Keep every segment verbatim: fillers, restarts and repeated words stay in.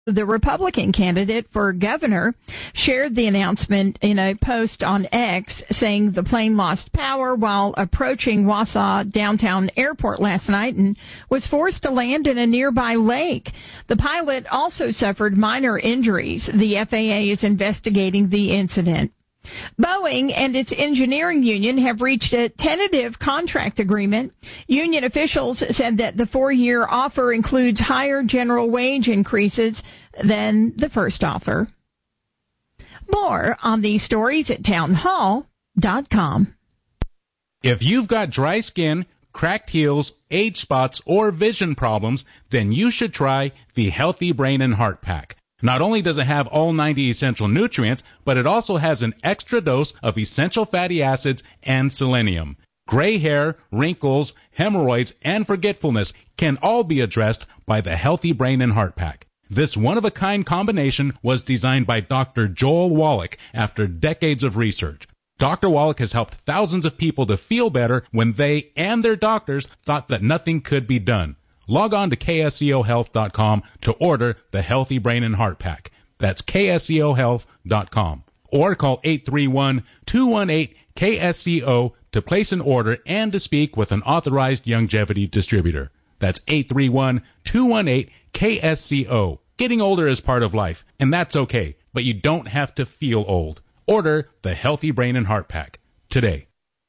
The Republican candidate for governor shared the announcement in a post on X, saying the plane lost power while approaching Wausau downtown airport last night and was forced to land in a nearby lake. The pilot also suffered minor injuries. The F A A is investigating the incident. Boeing and its engineering union have reached a tentative contract agreement. Union officials said that the four-year offer includes higher general wage increases than the first offer. More on these stories at townhall dot com. If you've got dry skin, cracked heels, age spots, or vision problems, then you should try the Healthy Brain and Heart Pack. Not only does it have all ninety essential nutrients, but it also has an extra dose of essential fatty acids and selenium. Gray hair, wrinkles, hemorrhoids, and forgetfulness can all be addressed by the Healthy Brain and Heart Pack. This one-of-a-kind combination was designed by Doctor Joel Wallach after decades of research. Doctor Wallach has helped thousands of people to feel better when they and their doctors thought that nothing could be done. Log on to K S E O health dot com to order the Healthy Brain and Heart Pack. That's K S E O health dot com. Or call eight three one, two one eight, K S E O to place an order and to speak with an authorized longevity distributor. That's eight three one, two one eight, K S E O. Getting older is part of life, and that's okay, but you don't have to feel old. Order the Healthy Brain and Heart Pack today.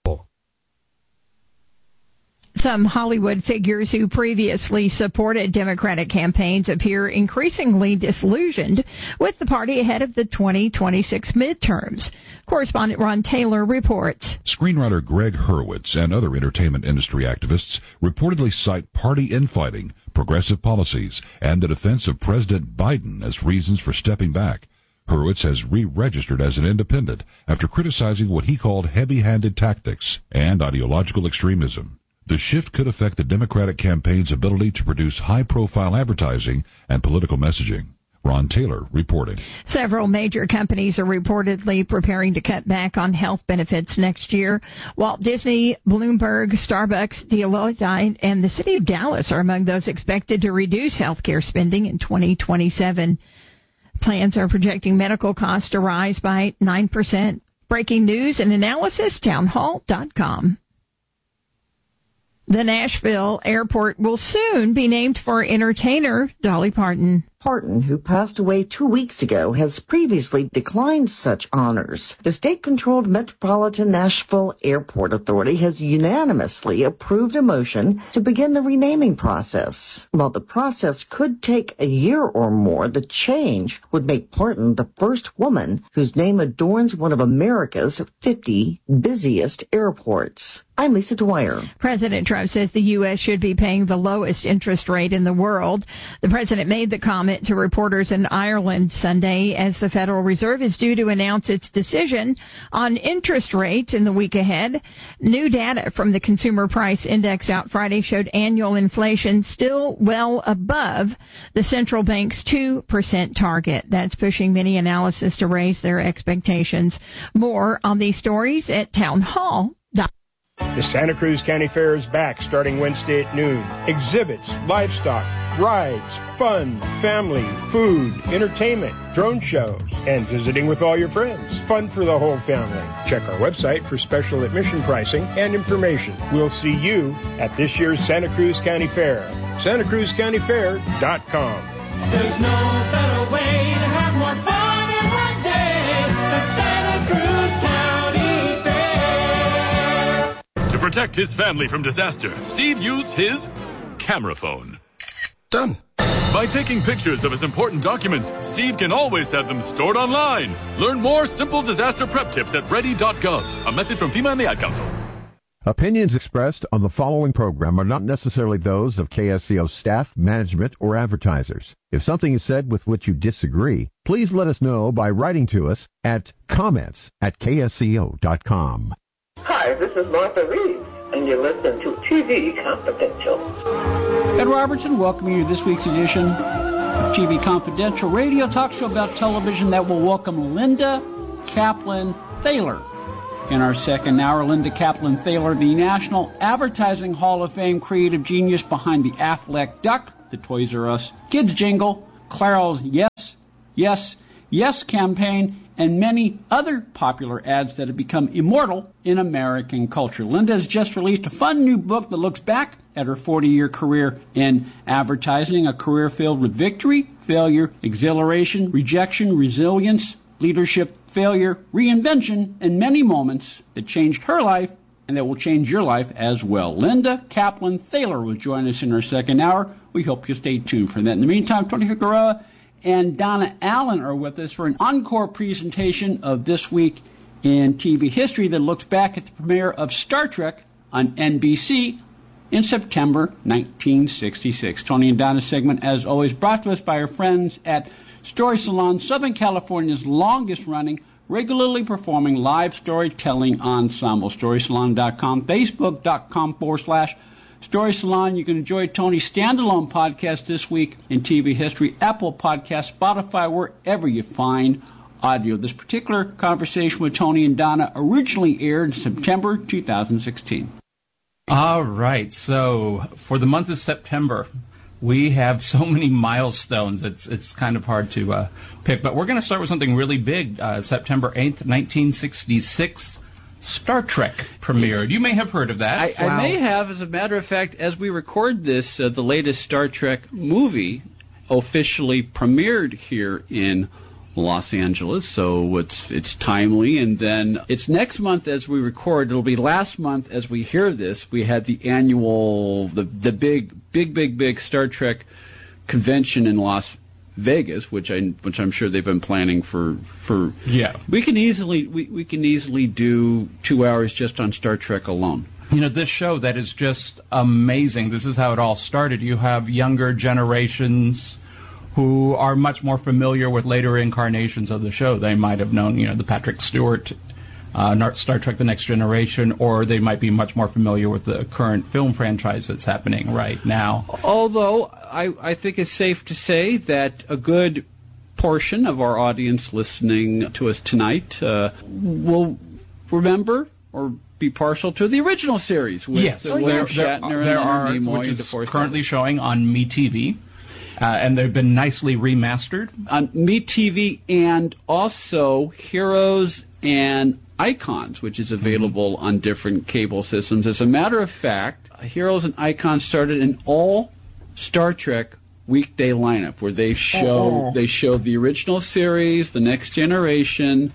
Some Hollywood figures who previously supported Democratic campaigns appear increasingly disillusioned with the party ahead of the twenty twenty-six midterms. Correspondent Ron Taylor reports. Screenwriter Greg Hurwitz and other entertainment industry activists reportedly cite party infighting, progressive policies, and the defense of President Biden as reasons for stepping back. Hurwitz has re-registered as an independent after criticizing what he called heavy-handed tactics and ideological extremism. The shift could affect the Democratic campaign's ability to produce high-profile advertising and political messaging. Ron Taylor reporting. Several major companies are reportedly preparing to cut back on health benefits next year. Walt Disney, Bloomberg, Starbucks, Deloitte, and the city of Dallas are among those expected to reduce health care spending in twenty twenty-seven. Plans are projecting medical costs to rise by nine percent. Breaking news and analysis, townhall dot com. The Nashville airport will soon be named for entertainer Dolly Parton. Parton, who passed away two weeks ago, has previously declined such honors. The state-controlled Metropolitan Nashville Airport Authority has unanimously approved a motion to begin the renaming process. While the process could take a year or more, the change would make Parton the first woman whose name adorns one of America's fifty busiest airports. I'm Lisa Dwyer. President Trump says the U S should be paying the lowest interest rate in the world. The president made the comment to reporters in Ireland Sunday as the Federal Reserve is due to announce its decision on interest rates in the week ahead. New data from the Consumer Price Index out Friday showed annual inflation still well above the central bank's two percent target. That's pushing many analysts to raise their expectations. More on these stories at townhall dot com. The Santa Cruz County Fair is back starting Wednesday at noon. Exhibits, livestock, rides, fun, family, food, entertainment, drone shows, and visiting with all your friends. Fun for the whole family. Check our website for special admission pricing and information. We'll see you at this year's Santa Cruz County Fair. Santa Cruz County Fair dot com. There's no better way to have more fun every day than Santa Cruz County Fair. To protect his family from disaster, Steve used his camera phone. Done. By taking pictures of his important documents, Steve can always have them stored online. Learn more simple disaster prep tips at ready dot gov. A message from FEMA and the Ad Council. Opinions expressed on the following program are not necessarily those of K S C O staff, management, or advertisers. If something is said with which you disagree, please let us know by writing to us at comments at K S C O dot com. Hi, this is Martha Reeves, and you're listening to T V Confidential. Ed Robertson welcoming you to this week's edition of T V Confidential, radio talk show about television that will welcome Linda Kaplan Thaler. In our second hour, Linda Kaplan Thaler, the National Advertising Hall of Fame creative genius behind the Affleck Duck, the Toys R Us Kids jingle, Clairol's Yes Yes, Yes campaign, and many other popular ads that have become immortal in American culture. Linda has just released a fun new book that looks back at her forty-year career in advertising, a career filled with victory, failure, exhilaration, rejection, resilience, leadership, failure, reinvention, and many moments that changed her life and that will change your life as well. Linda Kaplan-Thaler will join us in our second hour. We hope you stay tuned for that. In the meantime, Tony Figueroa and Donna Allen are with us for an encore presentation of This Week in T V History that looks back at the premiere of Star Trek on N B C in September nineteen sixty-six. Tony and Donna's segment, as always, brought to us by our friends at Story Salon, Southern California's longest-running, regularly performing live storytelling ensemble. Story Salon dot com, Facebook.com forward slash Story Salon. You can enjoy Tony's standalone podcast This Week in T V History, Apple Podcasts, Spotify, wherever you find audio. This particular conversation with Tony and Donna originally aired in September two thousand sixteen. All right. So for the month of September, we have so many milestones. It's it's kind of hard to uh, pick. But we're going to start with something really big. Uh, September eighth, nineteen sixty-six. Star Trek premiered. You may have heard of that. I, wow. I may have. As a matter of fact, as we record this, uh, the latest Star Trek movie officially premiered here in Los Angeles, so it's it's timely. And then it's next month as we record. It'll be last month as we hear this. We had the annual, the the big, big, big, big Star Trek convention in Las Vegas, which I which I'm sure they've been planning for for yeah. We can easily we, we can easily do two hours just on Star Trek alone. You know, this show that is just amazing. This is how it all started. You have younger generations who are much more familiar with later incarnations of the show. They might have known, you know, the Patrick Stewart uh, Star Trek The Next Generation, or they might be much more familiar with the current film franchise that's happening right now. Although I, I think it's safe to say that a good portion of our audience listening to us tonight uh, will remember or be partial to the original series with yes. uh, there, Shatner there and are, Nimoy, which is the currently showing on MeTV. Uh, and they've been nicely remastered. On MeTV and also Heroes and Icons, which is available mm-hmm. on different cable systems. As a matter of fact, Heroes and Icons started an all Star Trek weekday lineup where they show oh. they show the original series, The Next Generation,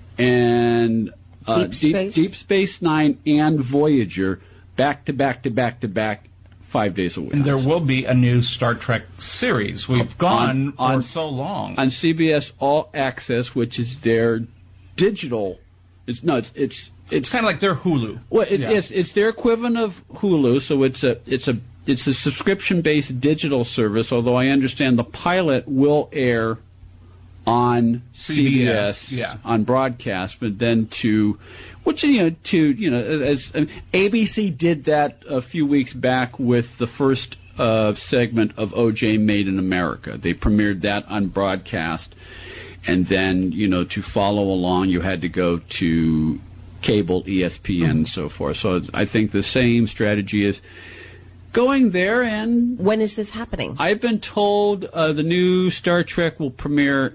and uh, Deep Space. Deep, Deep Space Nine and Voyager back to back to back to back. Five days a week. And there will be a new Star Trek series. We've gone on, on, for so long. On C B S All Access, which is their digital. It's no, it's it's it's kind of like their Hulu. Well, it's, yeah. it's it's their equivalent of Hulu. So it's a it's a it's a subscription-based digital service. Although I understand the pilot will air on C B S, C B S yeah. on broadcast, but then to, which you know, to you know, as um, A B C did that a few weeks back with the first uh, segment of O J Made in America. They premiered that on broadcast, and then you know, to follow along, you had to go to cable, E S P N, mm-hmm. and so forth. So it's, I think the same strategy is going there. And when is this happening? I've been told uh, the new Star Trek will premiere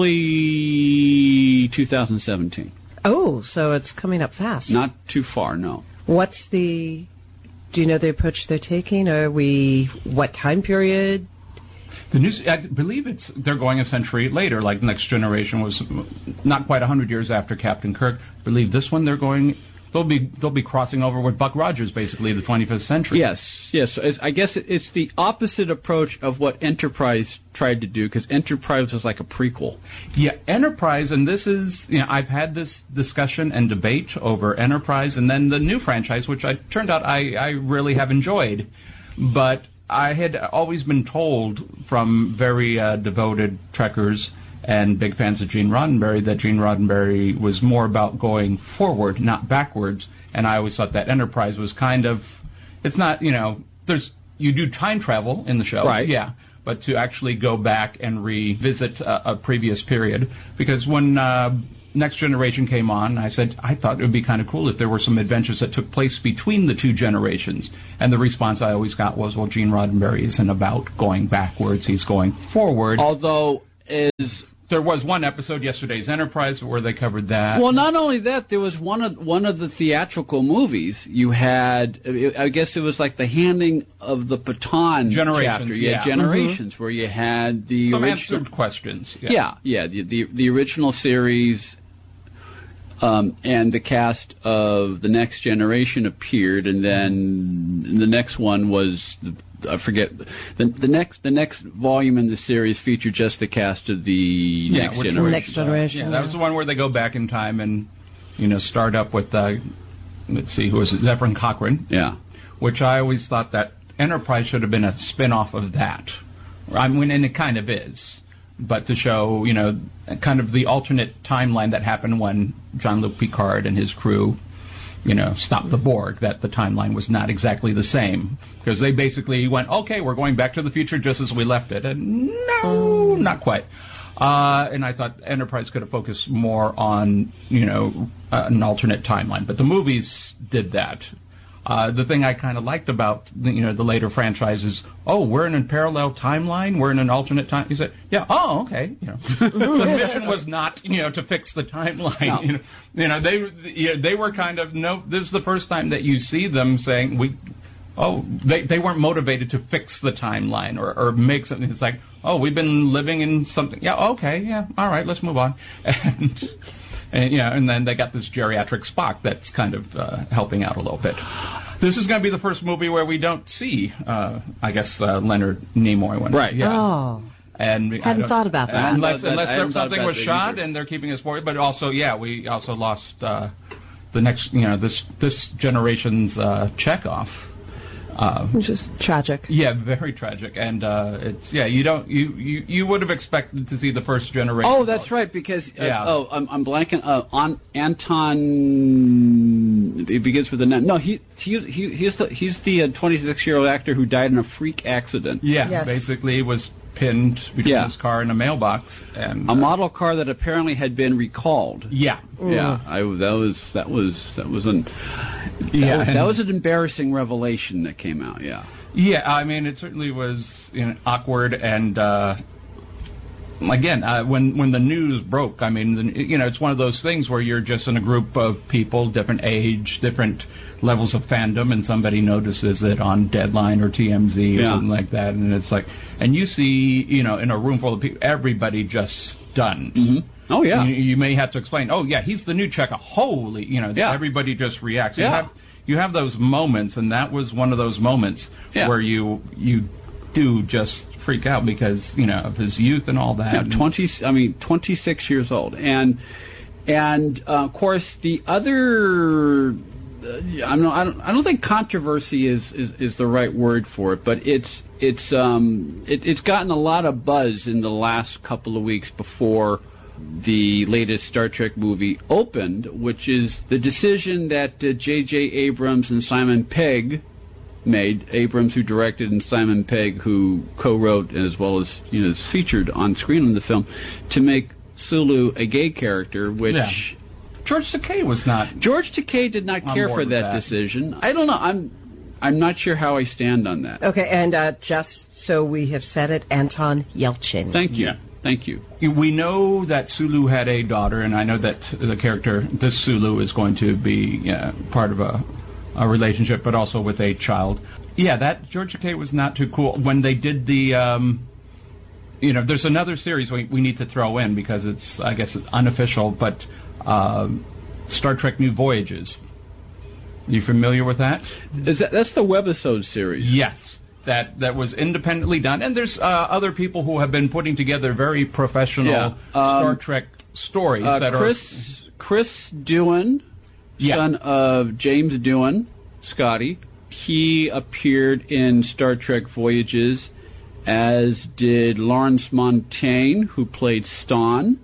early two thousand seventeen. Oh, so it's coming up fast. Not too far, no. What's the... Do you know the approach they're taking? Are we... What time period? The news, I believe it's they're going a century later, like The Next Generation was not quite one hundred years after Captain Kirk. I believe this one they're going... They'll be they'll be crossing over with Buck Rogers, basically, the twenty-fifth century. Yes, yes. I guess it's the opposite approach of what Enterprise tried to do, because Enterprise was like a prequel. Yeah, Enterprise, and this is, you know, I've had this discussion and debate over Enterprise, and then the new franchise, which I turned out I, I really have enjoyed. But I had always been told from very uh, devoted Trekkers and big fans of Gene Roddenberry that Gene Roddenberry was more about going forward, not backwards. And I always thought that Enterprise was kind of, it's not, you know, there's, you do time travel in the show. Right. Yeah. But to actually go back and revisit a, a previous period. Because when uh, Next Generation came on, I said, I thought it would be kind of cool if there were some adventures that took place between the two generations. And the response I always got was, well, Gene Roddenberry isn't about going backwards, he's going forward. Although... is... There was one episode, Yesterday's Enterprise, where they covered that. Well, not only that, there was one of one of the theatrical movies. You had, I guess it was like the handing of the baton Generations, chapter. You yeah. had Generations, mm-hmm. where you had the Some original answered questions. Yeah, yeah, yeah the, the the original series. Um, and the cast of The Next Generation appeared, and then the next one was I forget the the next the next volume in the series featured just the cast of the yeah, Next which Generation. Next Generation. Yeah, that was the one where they go back in time and you know start up with uh, let's see who was it Zefram Cochrane. Yeah, which I always thought that Enterprise should have been a spin-off of that. I mean, and it kind of is. But to show, you know, kind of the alternate timeline that happened when Jean-Luc Picard and his crew, you know, stopped the Borg, that the timeline was not exactly the same. Because they basically went, okay, we're going back to the future just as we left it. And no, not quite. Uh, and I thought Enterprise could have focused more on, you know, uh, an alternate timeline. But the movies did that. Uh, the thing I kind of liked about the, you know the later franchises, oh, we're in a parallel timeline, we're in an alternate time. You said, yeah, oh, okay. You know, the mission was not you know to fix the timeline. No. You know, you know they you know, they were kind of no. This is the first time that you see them saying we. Oh, they they weren't motivated to fix the timeline or, or make something. It's like, oh, we've been living in something. Yeah, okay, yeah, all right, let's move on. And. And, you know, and then they got this geriatric Spock that's kind of uh, helping out a little bit. This is going to be the first movie where we don't see, uh, I guess, uh, Leonard Nimoy. When, right. Yeah. Oh. And hadn't thought about that. Unless, that, unless there, something was shot either. and they're keeping us for it. But also, yeah, we also lost uh, the next, you know, this this generation's uh, Chekhov. Uh, Which is tragic. Yeah, very tragic, and uh, it's yeah. You don't you, you, you would have expected to see the first generation. Oh, that's right, because uh, yeah. oh, I'm, I'm blanking uh, on Anton. It begins with a N. No, he he's he, he's the he's the twenty-six year old actor who died in a freak accident. Yeah, yes. basically was pinned between yeah. his car and a mailbox, and a uh, model car that apparently had been recalled. Yeah, yeah. I that was that was that was an that yeah was, that was an embarrassing revelation that came out. Yeah. Yeah, I mean it certainly was you know, awkward, and uh, again uh, when when the news broke, I mean the, you know it's one of those things where you're just in a group of people, different age, different levels of fandom, and somebody notices it on Deadline or T M Z or yeah. something like that, and it's like, and you see, you know, in a room full of people, everybody just stunned. Mm-hmm. Oh yeah. You, you may have to explain. Oh yeah, he's the new Chekhov. Holy, you know, yeah. everybody just reacts. Yeah. You have you have those moments, and that was one of those moments yeah. where you you do just freak out because you know of his youth and all that. Yeah, twenty. I mean, twenty-six years old, and and uh, of course the other. Uh, I don't, I don't. I don't think controversy is, is, is the right word for it, but it's it's um it, it's gotten a lot of buzz in the last couple of weeks before the latest Star Trek movie opened, which is the decision that uh, J J. Abrams and Simon Pegg made. Abrams, who directed, and Simon Pegg, who co-wrote as well as you know is featured on screen in the film, to make Sulu a gay character, which. Yeah. George Takei was not. George Takei did not care for that, that decision. I don't know. I'm I'm not sure how I stand on that. Okay, and uh, just so we have said it, Anton Yelchin. Thank you. Yeah. Thank you. We know that Sulu had a daughter, and I know that the character, this Sulu, is going to be uh, part of a, a relationship, but also with a child. Yeah, that George Takei was not too cool. When they did the, um, you know, there's another series we, we need to throw in because it's, I guess, unofficial, but uh, Star Trek New Voyages. Are you familiar with that? Is that that's the webisode series? Yes. That that was independently done, and there's uh, other people who have been putting together very professional yeah. um, Star Trek stories uh, that Chris, are. Chris Doohan, yeah. son of James Doohan, Scotty. He appeared in Star Trek Voyages, as did Lawrence Montaigne, who played Ston.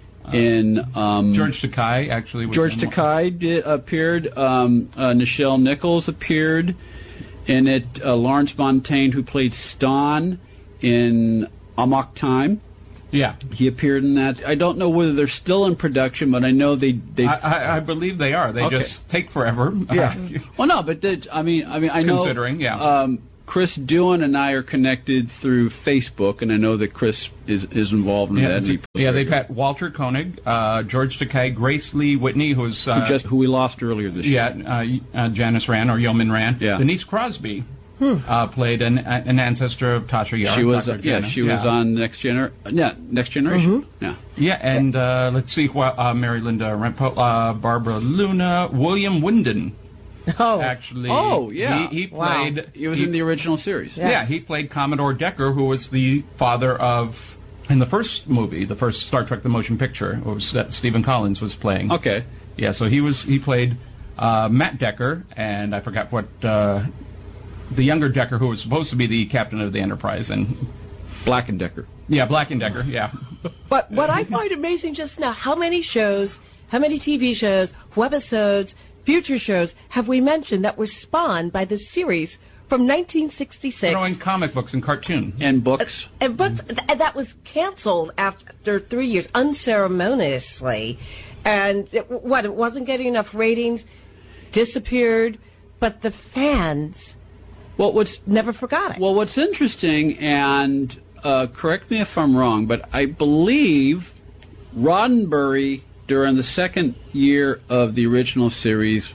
In um, George Takei actually. Was George in Takei did, appeared. Um, uh, Nichelle Nichols appeared in it. Uh, Lawrence Montaigne, who played Ston in Amok Time. Yeah, he appeared in that. I don't know whether they're still in production, but I know they. they I, I, I believe they are. They okay. just take forever. Yeah. well, no, but they, I mean, I mean, I know. Considering, yeah. Um, Chris Doohan and I are connected through Facebook, and I know that Chris is, is involved in Yeah, that. it's- yeah, they've had Walter Koenig, uh, George Takei, Grace Lee Whitney, who's uh, who just who we lost earlier this yeah, year. uh, uh, Janice Rand or Yeoman Rand. Yeah. Denise Crosby uh, played an, an ancestor of Tasha Yar. She was Doctor uh, yeah, Jenna. she was on Next Gener yeah, Next Generation. Mm-hmm. Yeah. Yeah, and uh, let's see, what, uh, Mary Linda Rempo, uh, Barbara Luna, William Winden. Oh, actually, Oh, yeah. he, he Wow. played. He was he- in the original series. Yeah. Yeah, he played Commodore Decker, who was the father of. In the first movie, the first Star Trek: The Motion Picture, it was that Stephen Collins was playing. Okay. Yeah, so he was he played uh, Matt Decker, and I forgot what uh, the younger Decker, who was supposed to be the captain of the Enterprise, and Black and Decker. yeah, Black and Decker, yeah. But what I find amazing just now, how many shows, how many T V shows, webisodes, future shows have we mentioned that were spawned by this series from nineteen sixty-six? Throwing comic books and cartoon and books. And books th- that was canceled after three years, unceremoniously. And it, what, it wasn't getting enough ratings, disappeared, but the fans Well, what's never forgot it. Well, what's interesting, and uh, correct me if I'm wrong, but I believe Roddenberry, during the second year of the original series,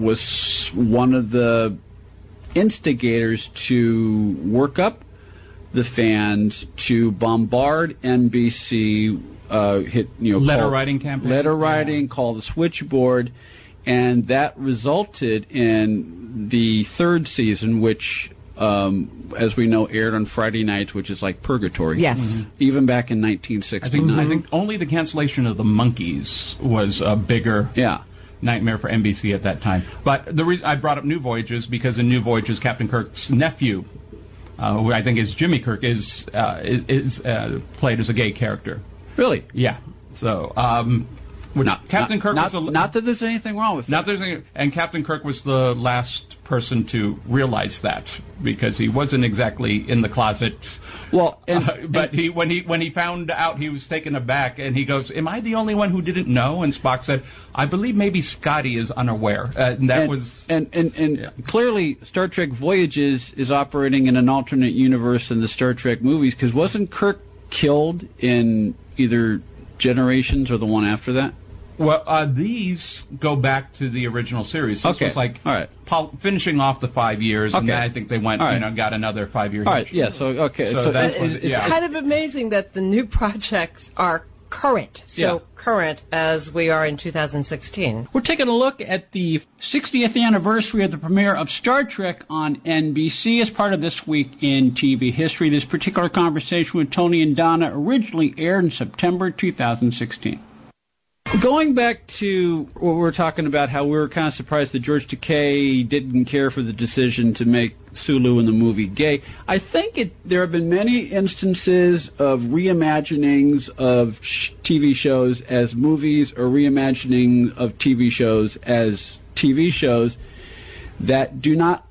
was one of the instigators to work up the fans to bombard N B C, uh, hit you know Letter call, writing campaign? letter writing, call the switchboard, and that resulted in the third season, which, um, as we know, aired on Friday nights, which is like purgatory. Yes. Mm-hmm. Even back in nineteen I sixty-nine. think I think only the cancellation of the Monkeys was a bigger yeah. nightmare for N B C at that time. But the reason I brought up New Voyages because in New Voyages, Captain Kirk's nephew, uh, who I think is Jimmy Kirk, is uh, is uh, played as a gay character. Really? Yeah. So, um, which Not, Captain not, Kirk not, was a, not that there's anything wrong with not that. there's any, and Captain Kirk was the last person to realize that because he wasn't exactly in the closet. Well, and, uh, but he when he when he found out, he was taken aback, and he goes, "Am I the only one who didn't know?" And Spock said, "I believe maybe Scotty is unaware." Uh, and that and, was and and, and yeah. clearly Star Trek Voyages is operating in an alternate universe in the Star Trek movies, because wasn't Kirk killed in either Generations or the one after that? well. Uh, these go back to the original series. This Okay. was like All right. pol- finishing off the five years, and Okay. then I think they went, All right. you know, got another five years. All right, yeah, so, okay. So So, that's it- what- it's- yeah. It's kind of amazing that the new projects are current, so Yeah. current as we are in two thousand sixteen. We're taking a look at the sixtieth anniversary of the premiere of Star Trek on N B C as part of This Week in T V History. This particular conversation with Tony and Donna originally aired in September two thousand sixteen. Going back to what we were talking about, how we were kind of surprised that George Takei didn't care for the decision to make Sulu in the movie gay. I think it, there have been many instances of reimaginings of sh- T V shows as movies or reimagining of T V shows as T V shows that do not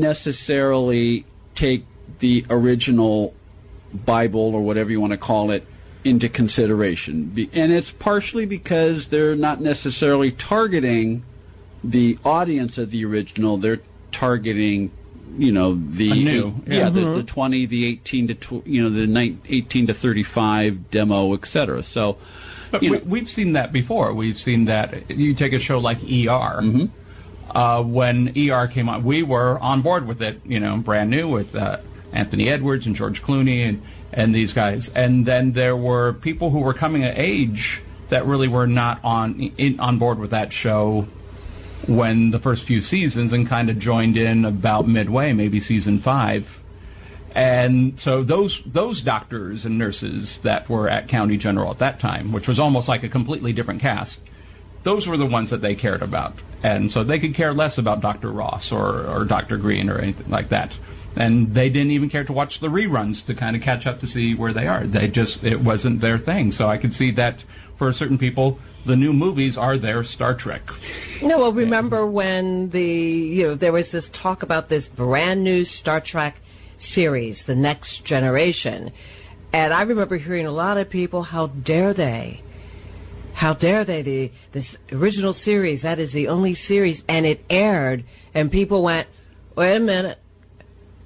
necessarily take the original Bible or whatever you want to call it into consideration. Be- and it's partially because they're not necessarily targeting the audience of the original. They're targeting, you know, the A new, yeah, yeah. the, Mhm. the twenty, the eighteen to tw- you know, the nine, eighteen to thirty-five demo, et cetera. So, But you we, know, we've seen that before. We've seen that. You take a show like E R. Mm-hmm. Uh, when E R came on, we were on board with it. You know, brand new with uh, Anthony Edwards and George Clooney and, and these guys. And then there were people who were coming of age that really were not on in, on board with that show when the first few seasons, and kind of joined in about midway, maybe season five. And so those those doctors and nurses that were at County General at that time, which was almost like a completely different cast, those were the ones that they cared about. And so they could care less about Doctor Ross or, or Doctor Green or anything like that. And they didn't even care to watch the reruns to kind of catch up to see where they are. They just, it wasn't their thing. So I could see that for certain people, the new movies are their Star Trek. No, well, remember when the, you know, there was this talk about this brand new Star Trek series, The Next Generation. And I remember hearing a lot of people, how dare they? How dare they? The this original series, that is the only series, and it aired, and people went, wait a minute.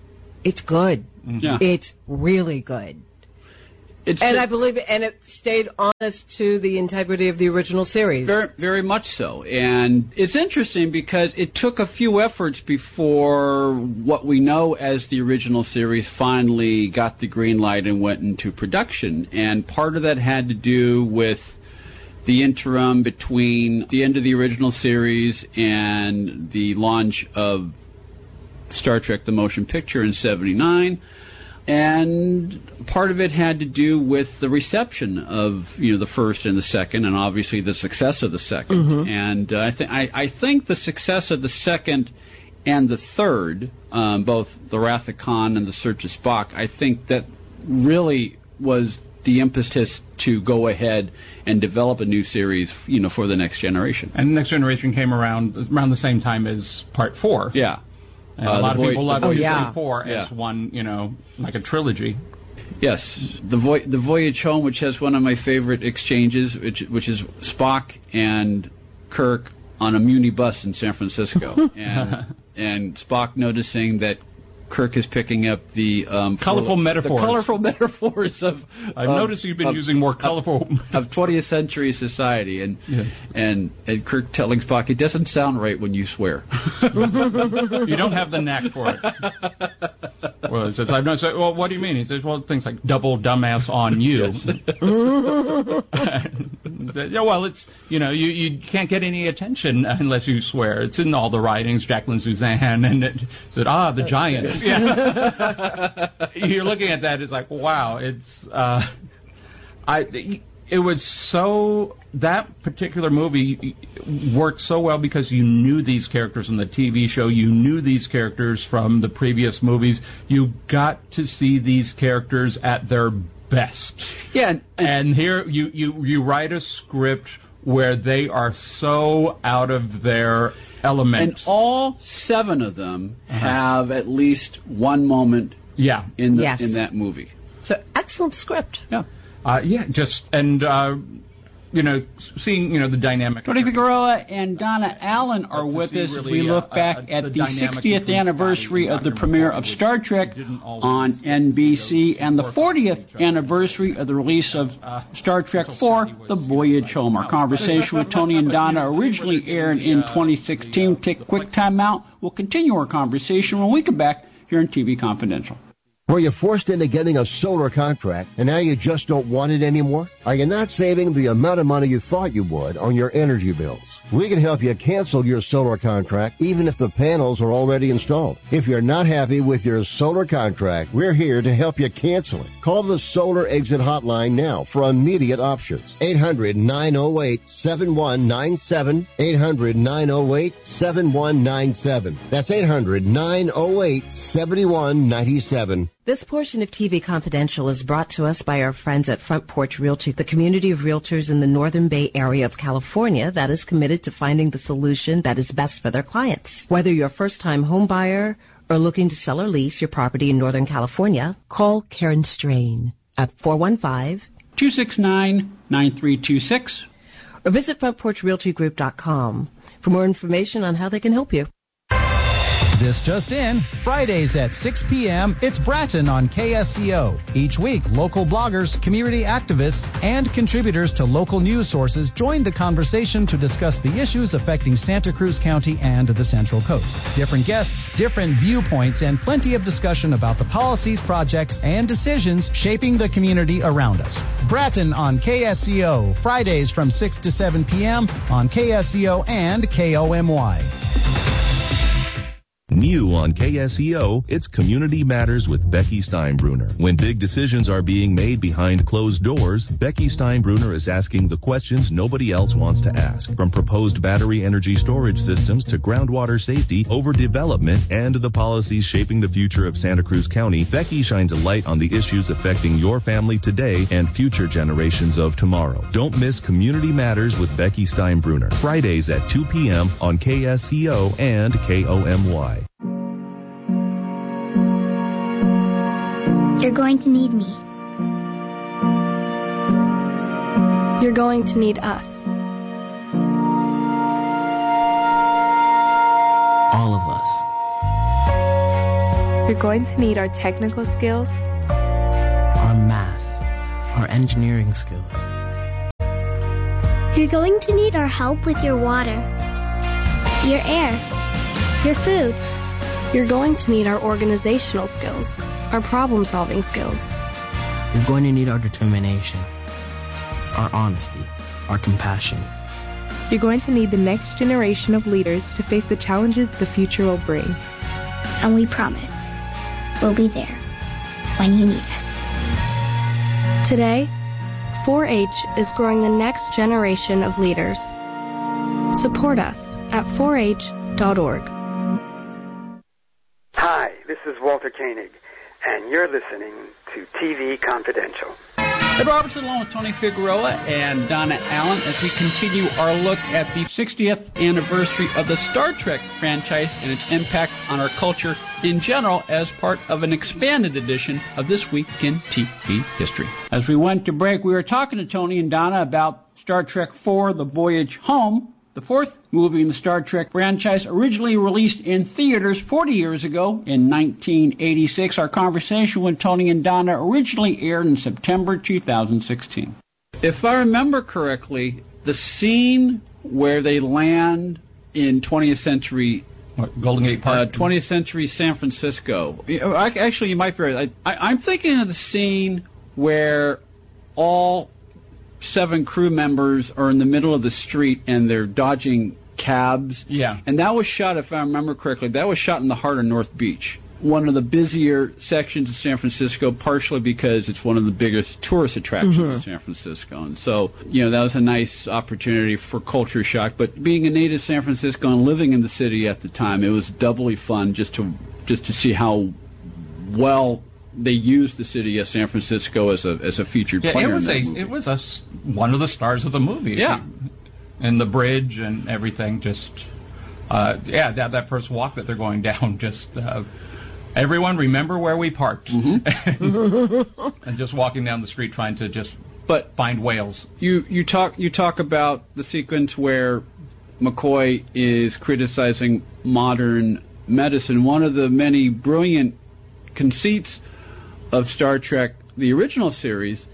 it's good. Yeah. It's really good. It's and just, I believe it, and it stayed honest to the integrity of the original series. Very, very much so. And it's interesting because it took a few efforts before what we know as the original series finally got the green light and went into production. And part of that had to do with the interim between the end of the original series and the launch of Star Trek: The Motion Picture in seventy-nine. And part of it had to do with the reception of, you know, the first and the second, and obviously the success of the second. Mm-hmm. And uh, I think I, I think the success of the second and the third, um, both The Wrath of Khan and The Search of Spock, I think that really was the impetus to go ahead and develop a new series, you know, for the next generation. And the next generation came around around the same time as Part Four. Yeah. And Uh, a lot of the people Voy- love the Voyage Voyage- twenty-four Yeah. as one, you know, like a trilogy. Yes, the Voy- the Voyage Home, which has one of my favorite exchanges, which which is Spock and Kirk on a Muni bus in San Francisco, and and Spock noticing that Kirk is picking up the um, Colorful full- metaphors. The colorful metaphors of. I've of- noticed you've been of- using more colorful of twentieth century society, and Yes. and and Kirk telling Spock, it doesn't sound right when you swear. You don't have the knack for it. Well, he says, I've not said, well, what do you mean? He says, well, things like double dumbass on you. Yeah, well, it's, you know, you, you can't get any attention unless you swear. It's in all the writings, Jacqueline Suzanne, and it said, ah, the Giants. Yeah. You're looking at that, it's like, wow, it's, uh, I, it was so, that particular movie worked so well because you knew these characters in the T V show, you knew these characters from the previous movies, you got to see these characters at their best. Yeah, and, and here you, you, you write a script where they are so out of their element. And all seven of them uh-huh. have at least one moment yeah. in the, yes. in that movie. So, excellent script. Yeah. Uh, yeah, just, and, uh, you know, seeing, you know, the dynamic. Tony Figueroa and Donna Allen are with us really, as we look uh, back uh, at the the dynamic sixtieth anniversary of the premiere of Star Trek on N B C and the fortieth anniversary of the release of Star Trek four, The Voyage Home. Our conversation with Tony and Donna originally aired in twenty sixteen. Take a quick time out. We'll continue our conversation when we come back here on T V Confidential. Were you forced into getting a solar contract and now you just don't want it anymore? Are you not saving the amount of money you thought you would on your energy bills? We can help you cancel your solar contract even if the panels are already installed. If you're not happy with your solar contract, we're here to help you cancel it. Call the Solar Exit Hotline now for immediate options. eight hundred nine oh eight seven one nine seven. eight hundred nine oh eight seven one nine seven. That's eight hundred nine oh eight seven one nine seven. This portion of T V Confidential is brought to us by our friends at Front Porch Realty, the community of realtors in the Northern Bay area of California that is committed to finding the solution that is best for their clients. Whether you're a first-time home buyer or looking to sell or lease your property in Northern California, call Karen Strain at four one five, two six nine, nine three two six or visit front porch realty group dot com for more information on how they can help you. This just in, Fridays at six p.m., it's Bratton on K S C O. Each week, local bloggers, community activists, and contributors to local news sources join the conversation to discuss the issues affecting Santa Cruz County and the Central Coast. Different guests, different viewpoints, and plenty of discussion about the policies, projects, and decisions shaping the community around us. Bratton on K S C O, Fridays from six to seven p.m. on K S C O and K O M Y. New on K S E O, it's Community Matters with Becky Steinbruner. When big decisions are being made behind closed doors, Becky Steinbruner is asking the questions nobody else wants to ask. From proposed battery energy storage systems to groundwater safety, overdevelopment, and the policies shaping the future of Santa Cruz County, Becky shines a light on the issues affecting your family today and future generations of tomorrow. Don't miss Community Matters with Becky Steinbruner. Fridays at two p.m. on K S E O and K O M Y. You're going to need me. You're going to need us. All of us. You're going to need our technical skills, our math, our engineering skills. You're going to need our help with your water, your air, your food. You're going to need our organizational skills, our problem-solving skills. You're going to need our determination, our honesty, our compassion. You're going to need the next generation of leaders to face the challenges the future will bring. And we promise we'll be there when you need us. Today, four H is growing the next generation of leaders. Support us at four H dot org. Hi, this is Walter Koenig, and you're listening to T V Confidential. Ed Robertson along with Tony Figueroa and Donna Allen as we continue our look at the sixtieth anniversary of the Star Trek franchise and its impact on our culture in general as part of an expanded edition of This Week in T V History. As we went to break, we were talking to Tony and Donna about Star Trek four, The Voyage Home, the fourth movie in the Star Trek franchise, originally released in theaters forty years ago in nineteen eighty-six. Our conversation with Tony and Donna originally aired in September two thousand sixteen. If I remember correctly, the scene where they land in twentieth century What, Golden Gate Park? Uh, twentieth century San Francisco. Actually, you might be right. I, I, I'm thinking of the scene where all seven crew members are in the middle of the street and they're dodging cabs. Yeah. And that was shot, if I remember correctly, that was shot in the heart of North Beach. One of the busier sections of San Francisco, partially because it's one of the biggest tourist attractions Mm-hmm. in San Francisco. And so, you know, that was a nice opportunity for culture shock. But being a native San Francisco and living in the city at the time, it was doubly fun just to just to see how well they used the city of San Francisco as a as a featured Yeah, player it was in that a movie. it was a s- one of the stars of the movie. Yeah. And the bridge and everything, just uh, yeah, that that first walk that they're going down, just uh, everyone remember where we parked, Mm-hmm. and just walking down the street trying to just but find whales. You you talk you talk about the sequence where McCoy is criticizing modern medicine. One of the many brilliant conceits of Star Trek, the original series,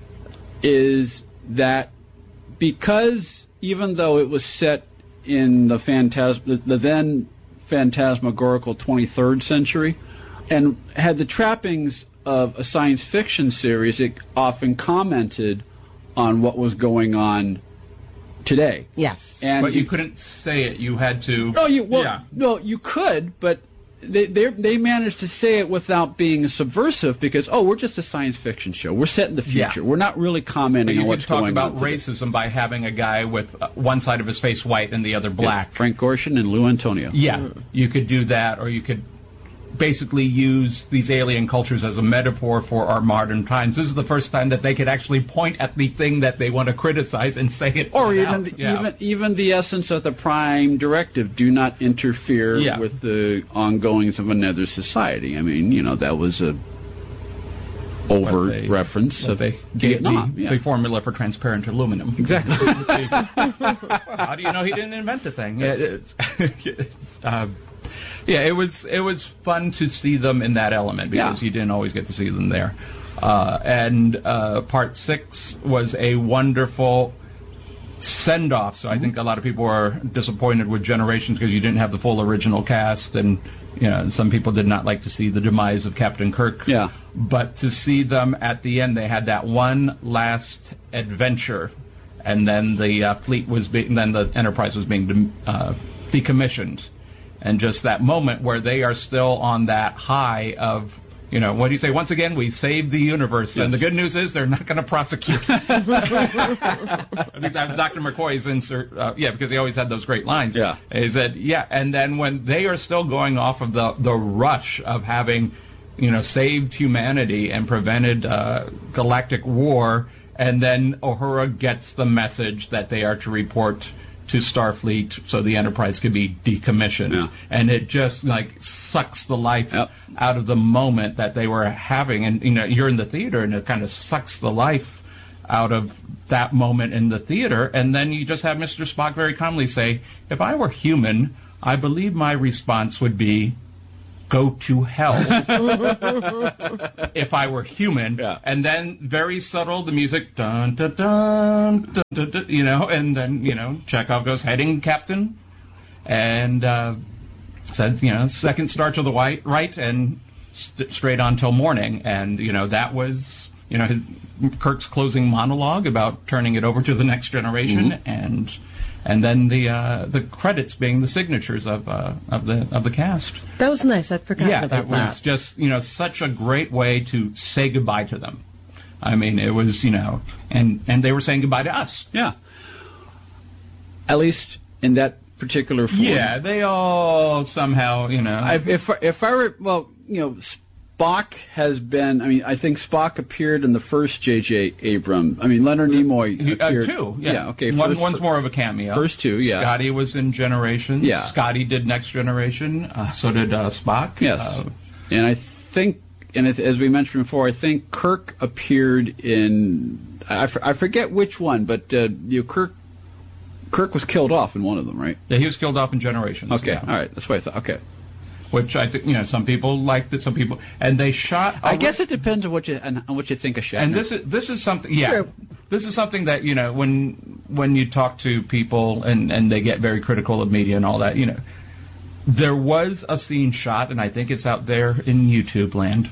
is that because even though it was set in the phantas- the, the then phantasmagorical twenty-third century and had the trappings of a science fiction series, it often commented on what was going on today. Yes. And but you couldn't say it. You had to. No, you well, yeah. no, you could, but they they they managed to say it without being subversive because oh, we're just a science fiction show. We're set in the future. Yeah. We're not really But commenting you on could what's talk going about on today. racism by having a guy with uh, one side of his face white and the other black. Yeah, Frank Gorshin and Lou Antonio. Yeah, you could do that, or you could basically use these alien cultures as a metaphor for our modern times. This is the first time that they could actually point at the thing that they want to criticize and say it Or flat even out. the, Yeah. even even the essence of the Prime Directive: do not interfere Yeah. with the ongoings of another society. I mean, you know, that was a over they- reference what of they gave Vietnam. the, yeah. the formula for transparent aluminum. Exactly. How do you know he didn't invent the thing? Yeah, it's, it's, uh, yeah, it was it was fun to see them in that element because Yeah. you didn't always get to see them there. Uh, and uh, part six was a wonderful send-off. So I think a lot of people were disappointed with Generations because you didn't have the full original cast, and you know some people did not like to see the demise of Captain Kirk. Yeah. But to see them at the end, they had that one last adventure, and then the uh, fleet was being, then the Enterprise was being de- uh, decommissioned, and just that moment where they are still on that high of, you know, what do you say? Once again, we saved the universe, Yes. and the good news is they're not going to prosecute. I think that was Doctor McCoy's insert, uh, yeah, because he always had those great lines. Yeah. He said, yeah, and then when they are still going off of the the rush of having, you know, saved humanity and prevented uh, galactic war, and then Uhura gets the message that they are to report to Starfleet so the Enterprise could be decommissioned. Yeah. And it just, like, sucks the life Yep. out of the moment that they were having. And, you know, you're in the theater, and it kind of sucks the life out of that moment in the theater. And then you just have Mister Spock very calmly say, if I were human, I believe my response would be, go to hell if I were human. Yeah. And then very subtle, the music, dun, dun, dun, dun, dun, dun, you know, and then, you know, Chekhov goes, heading, Captain, and uh, said, you know, second star to the right, right and st- straight on till morning. And, you know, that was, you know, his, Kirk's closing monologue about turning it over to the next generation, mm-hmm. and... And then the uh, the credits being the signatures of uh, of the of the cast. That was nice. I'd forgotten yeah, about it was that. just, you know, such a great way to say goodbye to them. I mean, it was, you know, and, and they were saying goodbye to us. Yeah. At least in that particular form. Yeah, they all somehow, you know. I, if if I were, well, you know, Spock has been, I mean, I think Spock appeared in the first J J. Abrams. I mean, Leonard Nimoy appeared. Uh, two, yeah. yeah okay. One, first, one's more of a cameo. First two, yeah. Scotty was in Generations. Yeah. Scotty did Next Generation. Uh, so did uh, Spock. Yes. Uh, and I think, and it, as we mentioned before, I think Kirk appeared in, I, I forget which one, but uh, you know, Kirk Kirk was killed off in one of them, right? Yeah, he was killed off in Generations. Okay, yeah. all right. That's what I thought. Okay. Which I think, you know, some people liked it, some people, and they shot. I guess it depends on what you on what you think of Shatner. And this is this is something, yeah, Sure. this is something that, you know, when when you talk to people and and they get very critical of media and all that, you know, there was a scene shot, and I think it's out there in YouTube land,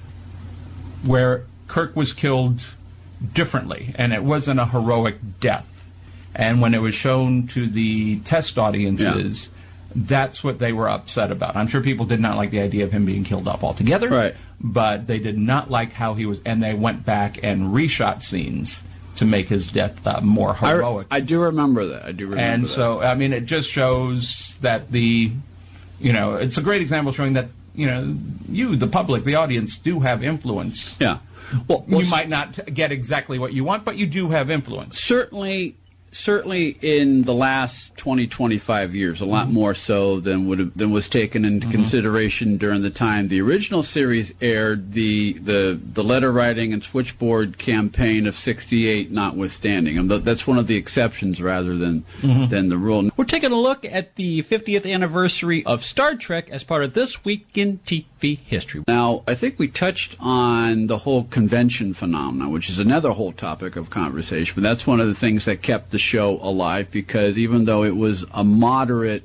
where Kirk was killed differently, and it wasn't a heroic death. And when it was shown to the test audiences. Yeah. That's what they were upset about. I'm sure people did not like the idea of him being killed off altogether. Right. But they did not like how he was, and they went back and reshot scenes to make his death uh, more heroic. I, I do remember that. I do remember and that. And so, I mean, it just shows that the, you know, it's a great example showing that, you know, you, the public, the audience, do have influence. Yeah. Well, well you might not get exactly what you want, but you do have influence. Certainly. Certainly in the last twenty, twenty-five years, a lot mm-hmm. more so than would have, than was taken into mm-hmm. consideration during the time the original series aired, the the, the letter writing and switchboard campaign of sixty-eight notwithstanding. I mean, that's one of the exceptions rather than mm-hmm. than the rule. We're taking a look at the fiftieth anniversary of Star Trek as part of This Week in T V History. Now, I think we touched on the whole convention phenomenon, which is another whole topic of conversation, but that's one of the things that kept the show alive, because even though it was a moderate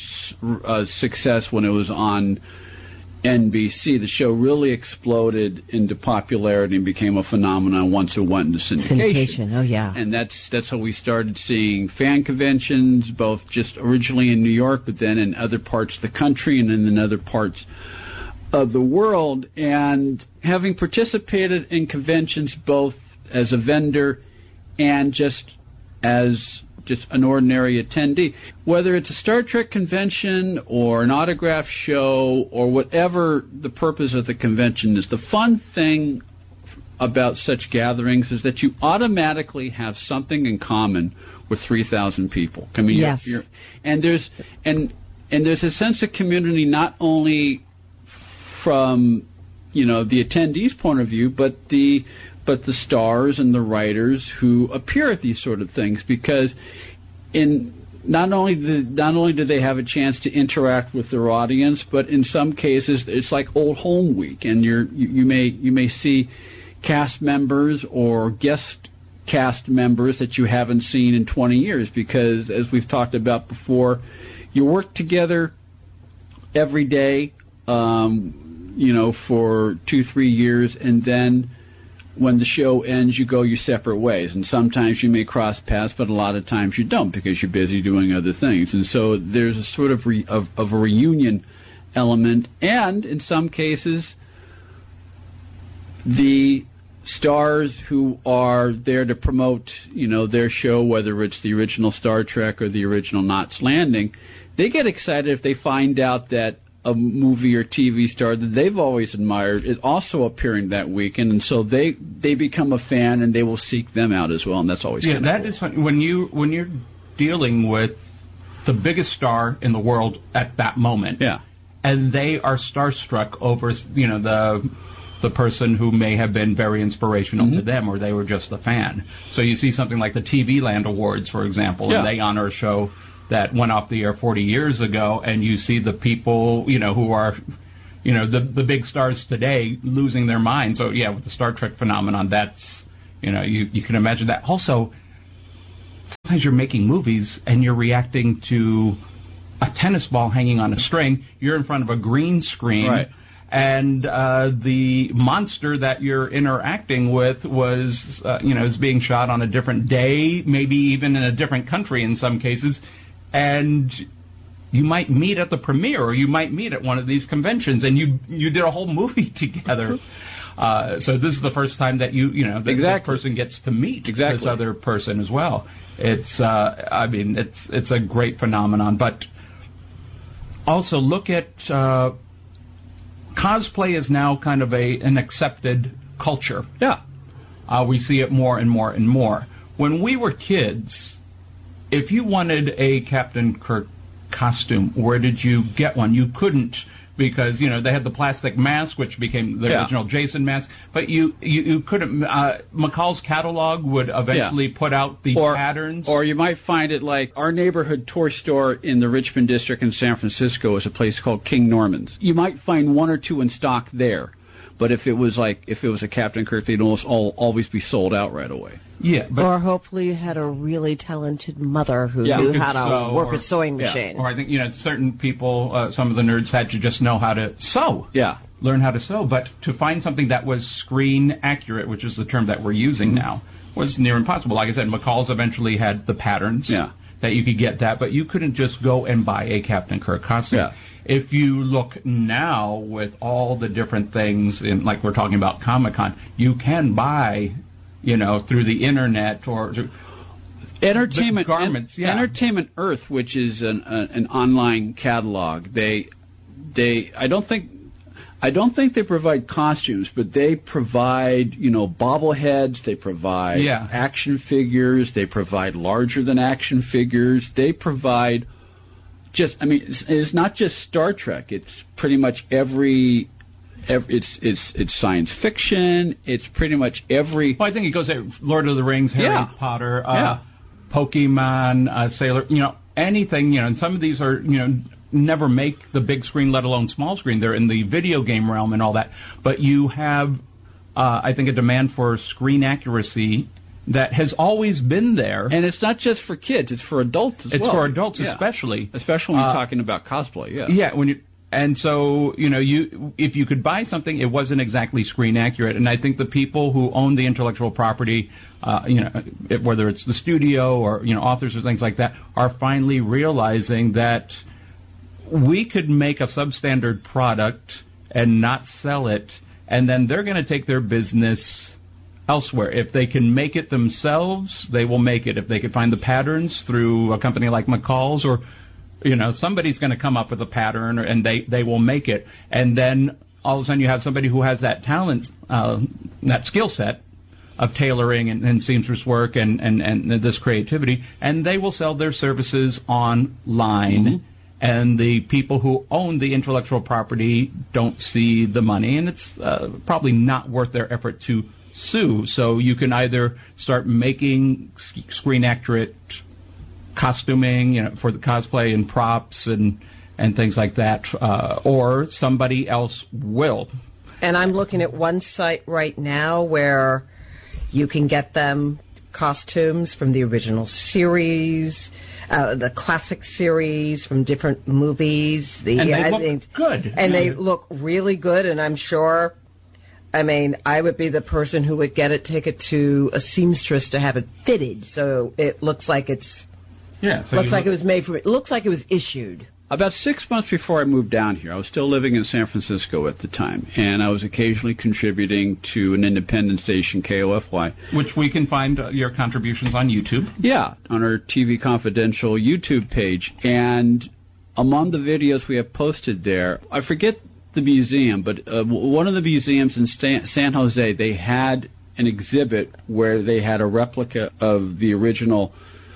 uh, success when it was on N B C, the show really exploded into popularity and became a phenomenon once it went into syndication. Syndication, oh yeah. And that's that's how we started seeing fan conventions, both just originally in New York, but then in other parts of the country and in other parts of the world. And having participated in conventions both as a vendor and just as just an ordinary attendee, whether it's a Star Trek convention or an autograph show or whatever the purpose of the convention is, the fun thing about such gatherings is that you automatically have something in common with three thousand people. I mean, yes. you're, you're, and there's and and there's a sense of community not only from, you know, the attendees' point of view, but the but the stars and the writers who appear at these sort of things, because in not only the, not only do they have a chance to interact with their audience, but in some cases it's like old home week, and you're you, you may you may see cast members or guest cast members that you haven't seen in twenty years, because as we've talked about before, you work together every day, um, you know, for two three years, and then when the show ends, you go your separate ways. And sometimes you may cross paths, but a lot of times you don't, because you're busy doing other things. And so there's a sort of, re, of, of a reunion element. And in some cases, the stars who are there to promote, you know, their show, whether it's the original Star Trek or the original Knots Landing, they get excited if they find out that a movie or T V star that they've always admired is also appearing that weekend, and so they they become a fan and they will seek them out as well, and that's always yeah. That cool. is fun. when you when you're dealing with the biggest star in the world at that moment, yeah, and they are starstruck over, you know, the the person who may have been very inspirational mm-hmm. to them, or they were just a fan. So you see something like the T V Land Awards, for example, yeah. and they honor a show that went off the air forty years ago, and you see the people, you know, who are you know, the the big stars today losing their minds. So yeah, with the Star Trek phenomenon, that's, you know, you you can imagine that. Also, sometimes you're making movies and you're reacting to a tennis ball hanging on a string. You're in front of a green screen. Right. And uh, the monster that you're interacting with was, uh, you know, is being shot on a different day, maybe even in a different country in some cases. And you might meet at the premiere, or you might meet at one of these conventions, and you you did a whole movie together. Uh, so this is the first time that you, you know, that Exactly. this person gets to meet Exactly. this other person as well. It's, uh, I mean, it's it's a great phenomenon. But also look at. Uh, Cosplay is now kind of a an accepted culture. Yeah. Uh, we see it more and more and more. When we were kids, if you wanted a Captain Kirk costume, where did you get one? You couldn't, because, you know, they had the plastic mask, which became the Yeah. original Jason mask, but you, you, you couldn't. Uh, McCall's catalog would eventually put out the or, patterns. Or you might find it like our neighborhood toy store in the Richmond district in San Francisco is a place called King Norman's. You might find one or two in stock there. But if it was like, if it was a Captain Kirk, they'd almost all always be sold out right away. Yeah, but or hopefully you had a really talented mother who Yeah, knew who could how to sew, work or- a sewing yeah, machine. Or I think, you know, certain people, uh, some of the nerds had to just know how to sew. Yeah. Learn how to sew. But to find something that was screen accurate, which is the term that we're using now, was near impossible. Like I said, McCall's eventually had the patterns. Yeah. That you could get that, but you couldn't just go and buy a Captain Kirk costume. Yeah. If you look now with all the different things, in, like we're talking about Comic-Con, you can buy, you know, through the internet or through Entertainment the garments. En- yeah. Entertainment Earth, which is an a, an online catalog. They they I don't think I don't think they provide costumes, but they provide, you know, bobbleheads, they provide Yeah. action figures, they provide larger than action figures, they provide just I mean it's, it's not just Star Trek, it's pretty much every Every, it's it's it's science fiction. It's pretty much every. Well, I think it goes at Lord of the Rings, Harry Yeah. Potter, uh, Yeah. Pokemon, uh, Sailor. You know, anything. You know, and some of these are, you know, never make the big screen, let alone small screen. They're in the video game realm and all that. But you have, uh, I think, a demand for screen accuracy that has always been there. And it's not just for kids; it's for adults as It's well. for adults Yeah. especially. Especially when you're Uh, talking about cosplay. Yeah. Yeah, when you and so you know you if you could buy something, it wasn't exactly screen accurate, and I think the people who own the intellectual property, uh, you know, it, whether it's the studio or you know authors or things like that, are finally realizing that we could make a substandard product and not sell it, and then they're going to take their business elsewhere. If they can make it themselves, they will make it. If they can find the patterns through a company like McCall's or you know, somebody's going to come up with a pattern, and they, they will make it. And then all of a sudden you have somebody who has that talent, uh, that skill set of tailoring and, and seamstress work and, and, and this creativity, and they will sell their services online. Mm-hmm. And the people who own the intellectual property don't see the money, and it's uh, probably not worth their effort to sue. So you can either start making screen-accurate costuming, you know, for the cosplay and props and and things like that, uh, or somebody else will. And I'm looking at one site right now where you can get them costumes from the original series, uh, the classic series from different movies. The, And they I look think- good. And they Yeah. look really good, and I'm sure, I mean, I would be the person who would get it, take it to a seamstress to have it fitted, so it looks like it's, Yeah, so looks you like look- it was made for, it looks like it was issued. About six months before I moved down here, I was still living in San Francisco at the time, and I was occasionally contributing to an independent station, K O F Y. Which we can find uh, your contributions on YouTube. Yeah, on our T V Confidential YouTube page. And among the videos we have posted there, I forget the museum, but uh, w- one of the museums in Stan- San Jose, they had an exhibit where they had a replica of the original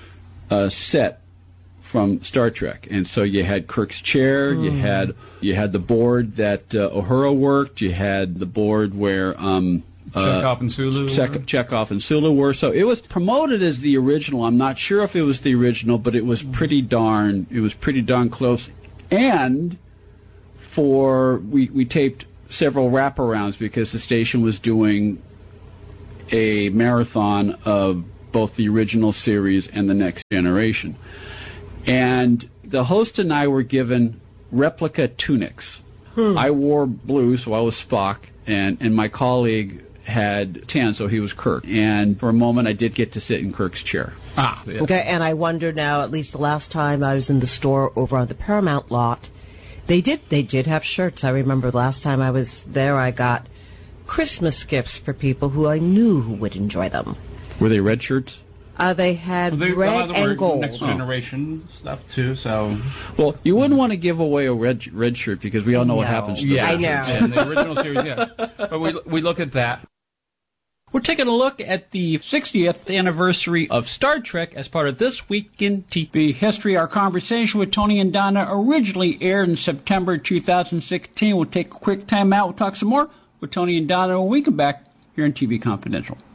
uh, set from Star Trek, and so you had Kirk's chair, you Mm. had you had the board that uh, Uhura worked, you had the board where um, uh, Chekhov and Sulu Chek- were. Chekhov and Sulu were. So it was promoted as the original. I'm not sure if it was the original, but it was pretty darn it was pretty darn close. And for we we taped several wraparounds because the station was doing a marathon of both the original series and the Next Generation. And the host and I were given replica tunics. Hmm. I wore blue, so I was Spock, and, and my colleague had tan, so he was Kirk. And for a moment, I did get to sit in Kirk's chair. Ah. Yeah. Okay, and I wonder now, at least the last time I was in the store over on the Paramount lot, they did they did have shirts. I remember the last time I was there, I got Christmas gifts for people who I knew who would enjoy them. Were they red shirts? Uh, they had well, they, red and gold. Next Generation oh. stuff too. So, well, you wouldn't want to give away a red red shirt because we all know no. what happens to yeah, the I know. In the original series, yes. But we we look at that. We're taking a look at the sixtieth anniversary of Star Trek as part of This Week in T V History. Our conversation with Tony and Donna originally aired in September two thousand sixteen. We'll take a quick time out. We'll talk some more with Tony and Donna when we come back here on T V Confidential.